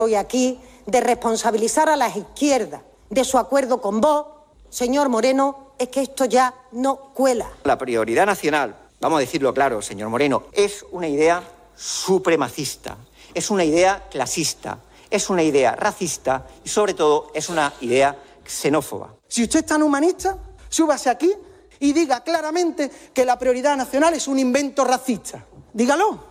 Hoy aquí de responsabilizar a las izquierdas de su acuerdo con Vox, señor Moreno, es que esto ya no cuela. La prioridad nacional, vamos a decirlo claro, señor Moreno, es una idea supremacista, es una idea clasista, es una idea racista y sobre todo es una idea xenófoba. Si usted es tan humanista, súbase aquí y diga claramente que la prioridad nacional es un invento racista. Dígalo.